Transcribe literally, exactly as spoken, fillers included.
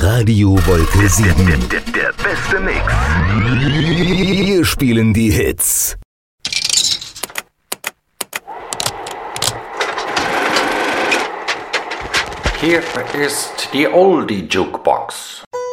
Radio Wolke sieben. Der, der, der beste Mix. Wir spielen die Hits. Hier ist die Oldie Jukebox.